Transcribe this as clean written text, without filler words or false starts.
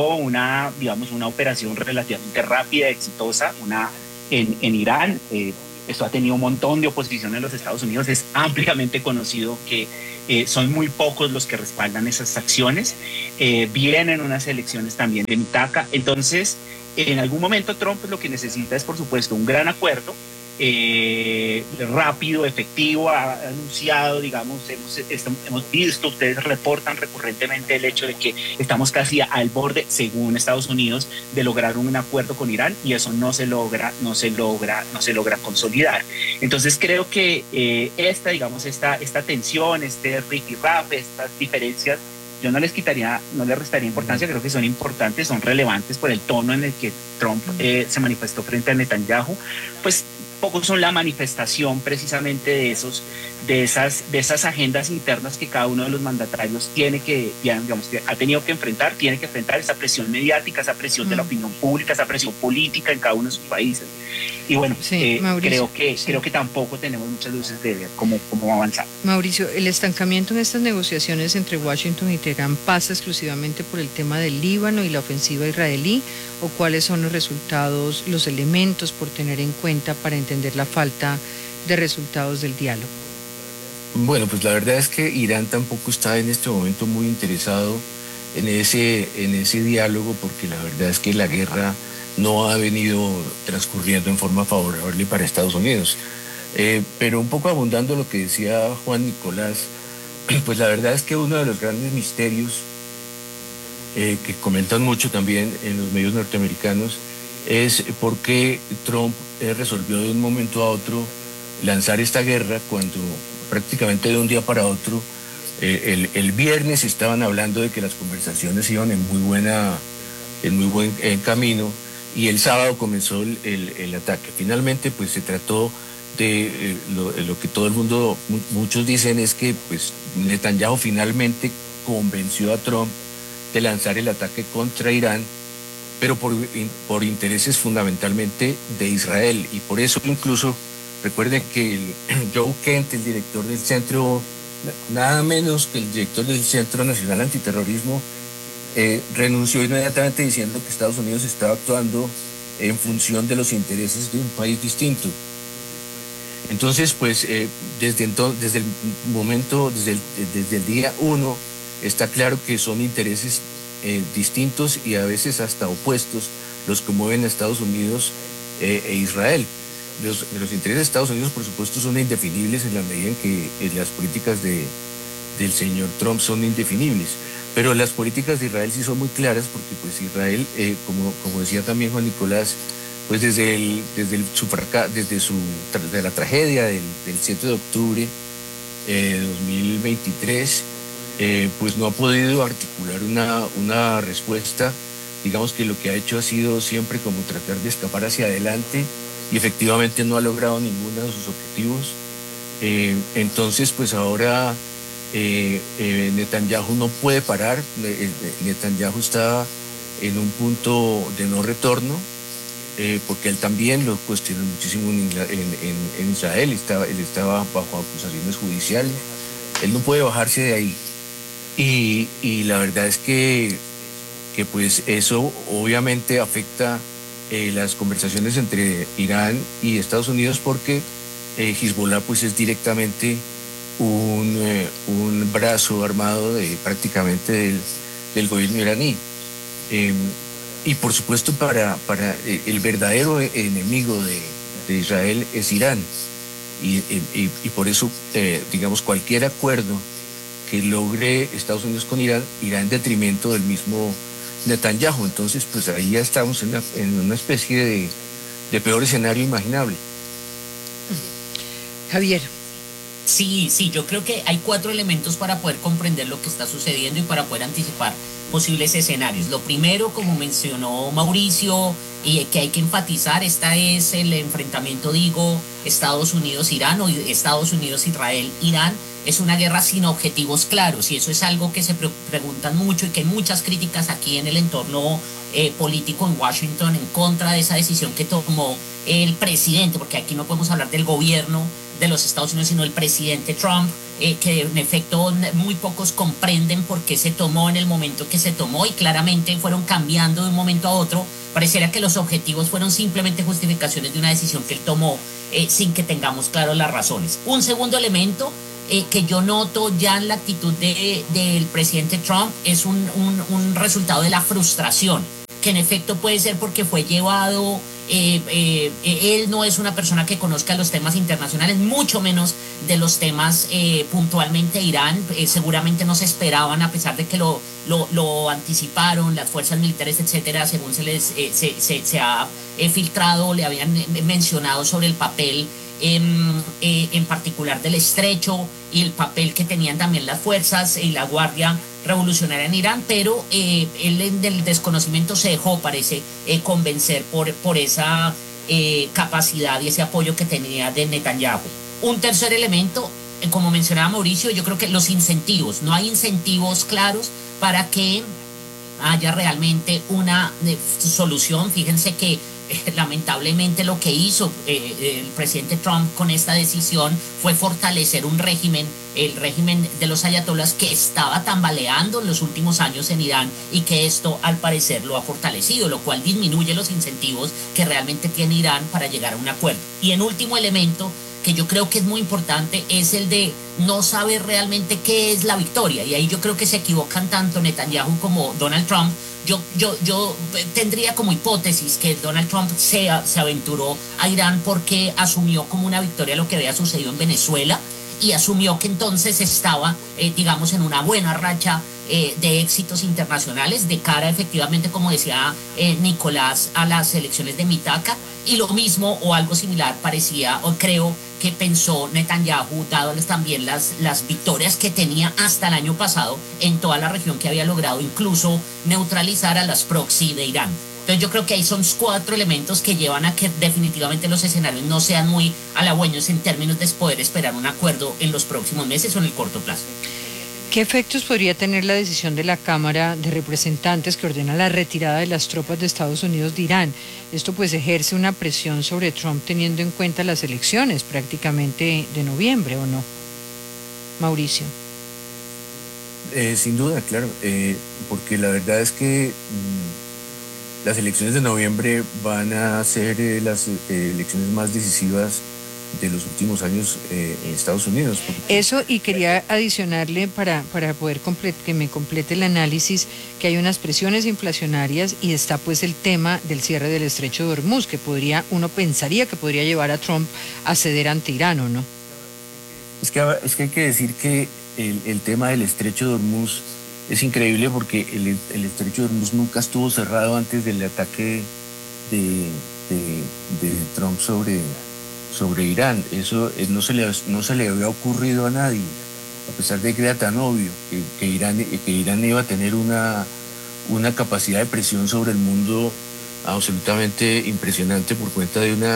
digamos, una operación relativamente rápida, exitosa, en Irán. Esto ha tenido un montón de oposición en los Estados Unidos. Es ampliamente conocido que son muy pocos los que respaldan esas acciones. Vienen unas elecciones también de Mitaka. Entonces, en algún momento Trump lo que necesita es, por supuesto, un gran acuerdo, rápido, efectivo. Ha anunciado, digamos, hemos visto, ustedes reportan recurrentemente el hecho de que estamos casi al borde, según Estados Unidos, de lograr un acuerdo con Irán, y eso no se logra consolidar. Entonces creo que esta tensión, este rifirrafe, estas diferencias, yo no les restaría importancia. Creo que son importantes, son relevantes por el tono en el que Trump se manifestó frente a Netanyahu. Pues pocos son la manifestación precisamente de esas agendas internas que cada uno de los mandatarios ha tenido que enfrentar, tiene que enfrentar esa presión mediática, esa presión de la opinión pública, esa presión política en cada uno de sus países. Y bueno, sí, creo que tampoco tenemos muchas luces de ver cómo avanzar. Mauricio, ¿el estancamiento en estas negociaciones entre Washington y Teherán pasa exclusivamente por el tema del Líbano y la ofensiva israelí, o cuáles son los resultados, los elementos por tener en cuenta para entender la falta de resultados del diálogo? Bueno, pues la verdad es que Irán tampoco está en este momento muy interesado en ese diálogo, porque la verdad es que la guerra no ha venido transcurriendo en forma favorable para Estados Unidos. Pero un poco abundando lo que decía Juan Nicolás, pues la verdad es que uno de los grandes misterios que comentan mucho también en los medios norteamericanos es por qué Trump resolvió de un momento a otro lanzar esta guerra cuando prácticamente de un día para otro, el viernes estaban hablando de que las conversaciones iban en muy buen camino, y el sábado comenzó el ataque. Finalmente, pues se trató de lo que todo el mundo, muchos dicen, es que pues Netanyahu finalmente convenció a Trump de lanzar el ataque contra Irán, pero por intereses fundamentalmente de Israel. Y por eso incluso, recuerden que Joe Kent, el director del centro, nada menos que el director del Centro Nacional Antiterrorismo, renunció inmediatamente diciendo que Estados Unidos estaba actuando en función de los intereses de un país distinto. Entonces, pues desde el día 1, está claro que son intereses distintos y a veces hasta opuestos los que mueven a Estados Unidos e Israel. Los intereses de Estados Unidos, por supuesto, son indefinibles en la medida en que las políticas del señor Trump son indefinibles. Pero las políticas de Israel sí son muy claras, porque pues Israel, como decía también Juan Nicolás, pues desde la tragedia del 7 de octubre de 2023, pues no ha podido articular una respuesta. Digamos que lo que ha hecho ha sido siempre como tratar de escapar hacia adelante, y efectivamente no ha logrado ninguno de sus objetivos. Entonces, pues ahora Netanyahu no puede parar. Netanyahu está en un punto de no retorno, porque él también lo cuestiona muchísimo en Israel. Él estaba bajo acusaciones judiciales. Él no puede bajarse de ahí. Y la verdad es que pues eso obviamente afecta las conversaciones entre Irán y Estados Unidos, porque Hezbollah pues es directamente un brazo armado prácticamente del gobierno iraní. Y por supuesto para el verdadero enemigo de Israel es Irán. Y por eso, digamos, cualquier acuerdo que logre Estados Unidos con Irán irá en detrimento del mismo Netanyahu. Entonces, pues ahí ya estamos en una especie de peor escenario imaginable. Javier. Sí, yo creo que hay 4 elementos para poder comprender lo que está sucediendo y para poder anticipar posibles escenarios. Lo primero, como mencionó Mauricio, y que hay que enfatizar, es el enfrentamiento, Estados Unidos-Irán o Estados Unidos-Israel-Irán. Es una guerra sin objetivos claros, y eso es algo que se preguntan mucho, y que hay muchas críticas aquí en el entorno político en Washington en contra de esa decisión que tomó el presidente, porque aquí no podemos hablar del gobierno de los Estados Unidos, sino el presidente Trump, que en efecto muy pocos comprenden por qué se tomó en el momento que se tomó, y claramente fueron cambiando de un momento a otro. Pareciera que los objetivos fueron simplemente justificaciones de una decisión que él tomó sin que tengamos claro las razones. Un segundo elemento que yo noto ya en la actitud del presidente Trump es un resultado de la frustración, que en efecto puede ser porque fue llevado, él no es una persona que conozca los temas internacionales, mucho menos de los temas puntualmente Irán. Seguramente no se esperaban, a pesar de que lo anticiparon las fuerzas militares, etcétera, según se ha filtrado, le habían mencionado sobre el papel en particular del estrecho y el papel que tenían también las fuerzas y la Guardia Revolucionaria en Irán, pero él del desconocimiento se dejó, parece, convencer por esa capacidad y ese apoyo que tenía de Netanyahu. Un tercer elemento, como mencionaba Mauricio, yo creo que los incentivos. No hay incentivos claros para que haya realmente una solución. Fíjense que lamentablemente lo que hizo el presidente Trump con esta decisión fue fortalecer un régimen, el régimen de los ayatolás, que estaba tambaleando en los últimos años en Irán, y que esto al parecer lo ha fortalecido, lo cual disminuye los incentivos que realmente tiene Irán para llegar a un acuerdo. Y en último elemento, que yo creo que es muy importante, es el de no saber realmente qué es la victoria, y ahí yo creo que se equivocan tanto Netanyahu como Donald Trump. Yo tendría como hipótesis que Donald Trump se aventuró a Irán porque asumió como una victoria lo que había sucedido en Venezuela, y asumió que entonces estaba, digamos, en una buena racha de éxitos internacionales de cara, efectivamente, como decía Nicolás, a las elecciones de Mitaca. Y lo mismo o algo similar parecía, o creo que pensó Netanyahu, dado también las victorias que tenía hasta el año pasado en toda la región, que había logrado incluso neutralizar a las proxy de Irán. Entonces yo creo que ahí son 4 elementos que llevan a que definitivamente los escenarios no sean muy halagüeños en términos de poder esperar un acuerdo en los próximos meses o en el corto plazo. ¿Qué efectos podría tener la decisión de la Cámara de Representantes que ordena la retirada de las tropas de Estados Unidos de Irán? Esto pues ejerce una presión sobre Trump, teniendo en cuenta las elecciones prácticamente de noviembre, ¿o no? Mauricio. Sin duda, claro, porque la verdad es que las elecciones de noviembre van a ser las elecciones más decisivas de los últimos años en Estados Unidos. Eso, y quería adicionarle para poder que me complete el análisis, que hay unas presiones inflacionarias y está pues el tema del cierre del estrecho de Hormuz, que uno pensaría que podría llevar a Trump a ceder ante Irán, ¿o no? Es que hay que decir que el tema del estrecho de Hormuz es increíble, porque el estrecho de Hormuz nunca estuvo cerrado antes del ataque de Trump sobre Irán. Eso no se le había ocurrido a nadie, a pesar de que era tan obvio que Irán iba a tener una capacidad de presión sobre el mundo absolutamente impresionante por cuenta de una